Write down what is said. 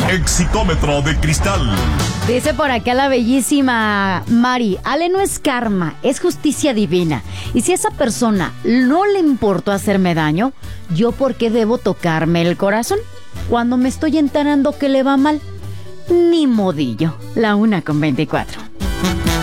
Exitómetro de cristal. Dice por acá la bellísima Mari, Ale, no es karma, es justicia divina. Y si a esa persona no le importó hacerme daño, ¿yo por qué debo tocarme el corazón cuando me estoy enterando que le va mal? Ni modillo. La 1:24.